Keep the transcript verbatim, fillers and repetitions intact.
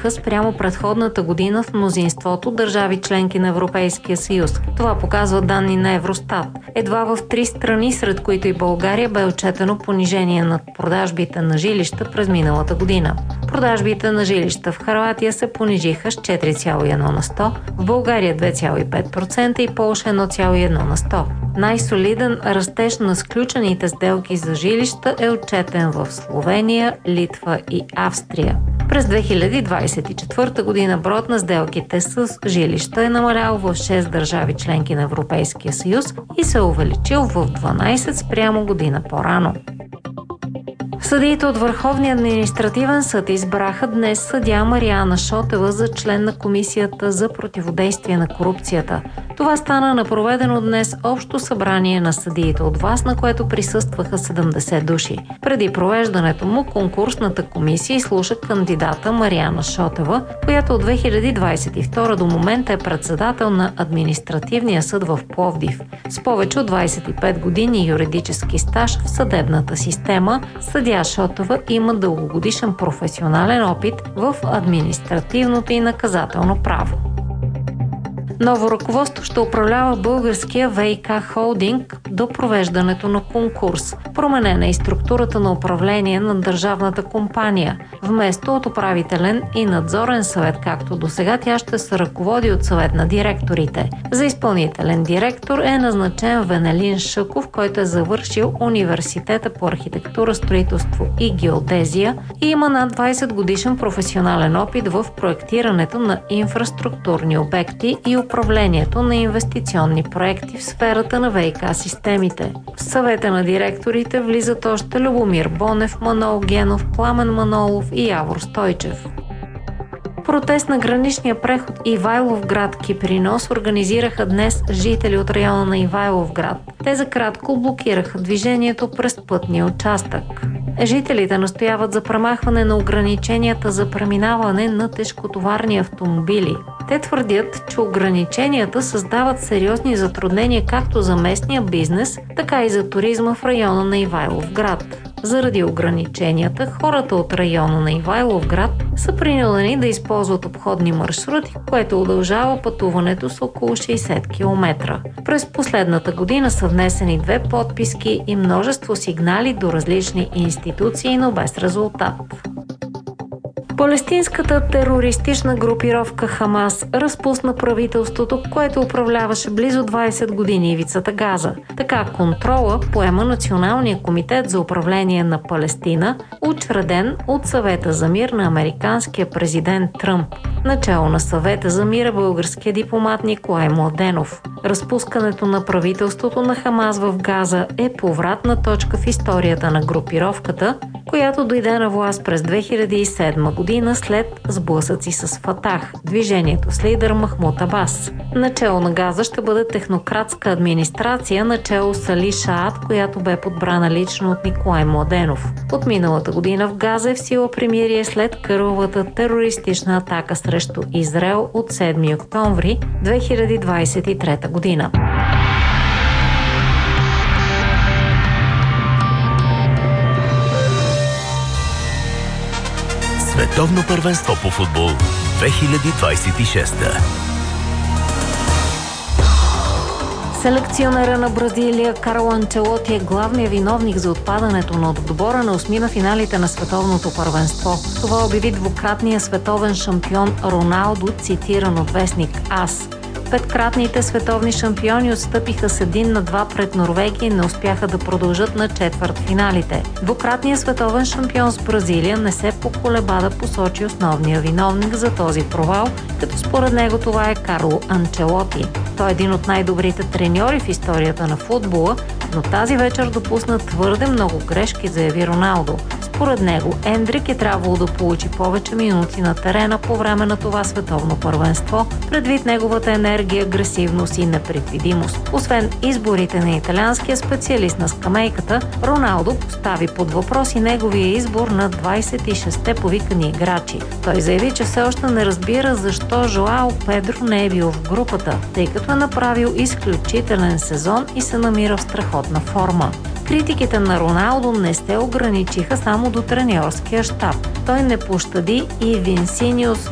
намаляха спрямо предходната година в мнозинството държави членки на Европейския съюз. Това показва данни на Евростат. Едва в три страни, сред които и България, бе отчетено понижение на продажбите на жилища през миналата година. Продажбите на жилища в Хърватия се понижиха с четири цяло и едно на сто, в България две цяло и пет процента и Полша едно цяло и едно на сто. Най-солиден растеж на сключените сделки за жилища е отчетен в Словения, Литва и Австрия. През две хиляди двадесет и четвърта година броят на сделките с жилища е намалял в шест държави членки на Европейския съюз и се е увеличил в дванадесет спрямо година по-рано. Съдиите от Върховния административен съд избраха днес съдия Мариана Шотева за член на Комисията за противодействие на корупцията. Това стана на проведено днес общо събрание на съдиите от ВАС, на което присъстваха седемдесет души. Преди провеждането му конкурсната комисия изслуша кандидата Мариана Шотева, която от две хиляди двадесет и втора до момента е председател на Административния съд в Пловдив. С повече от двадесет и пет години юридически стаж в съдебната система, съдия Шотева има дългогодишен професионален опит в административното и наказателно право. Ново ръководство ще управлява българския ВиК холдинг до провеждането на конкурс. Променена е и структурата на управление на държавната компания. Вместо от управителен и надзорен съвет, както до сега, тя ще се ръководи от съвет на директорите. За изпълнителен директор е назначен Венелин Шъков, който е завършил Университета по архитектура, строителство и геодезия и има над двадесет годишен професионален опит в проектирането на инфраструктурни обекти и управлението на инвестиционни проекти в сферата на ВиК системите. В съвета на директорите влизат още Любомир Бонев, Манол Генов, Пламен Манолов и Явор Стойчев. Протест на граничния преход Ивайловград Кипринос организираха днес жители от района на Ивайловград. Те за кратко блокираха движението през пътния участък. Жителите настояват за премахване на ограниченията за преминаване на тежкотоварни автомобили. Те твърдят, че ограниченията създават сериозни затруднения както за местния бизнес, така и за туризма в района на Ивайловград. Заради ограниченията, хората от района на Ивайловград са принудени да използват обходни маршрути, което удължава пътуването с около шейсет километра. През последната година са внесени две подписки и множество сигнали до различни институции, но без резултат. Палестинската терористична групировка Хамас разпусна правителството, което управляваше близо двадесет години ивицата Газа. Така контрола поема Националния комитет за управление на Палестина, учреден от Съвета за мир на американския президент Тръмп. Начало на Съвета за мир е българския дипломат Николай Младенов. Разпускането на правителството на Хамас в Газа е повратна точка в историята на групировката, която дойде на власт през две хиляди и седма година след сблъсъци с Фатах, движението с лидер Махмуд Абас. Начало на Газа ще бъде технократска администрация, начало с Али Шаат, която бе подбрана лично от Николай Младенов. От миналата година в Газа е в сила примирие след кървавата терористична атака срещу Израел от седми октомври две хиляди двадесет и трета година. Световно първенство по футбол две хиляди двадесет и шеста. Селекционера на Бразилия Карло Анчелоти е главният виновник за отпадането на отбора на осми на финалите на световното първенство. Това обяви двукратният световен шампион Роналдо, цитиран от вестник АС. Петкратните световни шампиони отстъпиха с един на два пред Норвегия и не успяха да продължат на четвъртфиналите. Двукратният световен шампион с Бразилия не се поколеба да посочи основния виновник за този провал, като според него това е Карло Анчелоти. Той е един от най-добрите треньори в историята на футбола, но тази вечер допусна твърде много грешки, заяви Роналдо. Според него Ендрик е трябвало да получи повече минути на терена по време на това световно първенство, предвид неговата енергия, агресивност и непредвидимост. Освен изборите на италианския специалист на скамейката, Роналдо постави под въпрос и неговия избор на двадесет и шестте повикани играчи. Той заяви, че все още не разбира защо Жоао Педро не е бил в групата, тъй като е направил изключителен сезон и се намира в страхотна форма. Критиките на Роналдо не се ограничиха само до треньорския щаб. Той не пощади и Винсиниус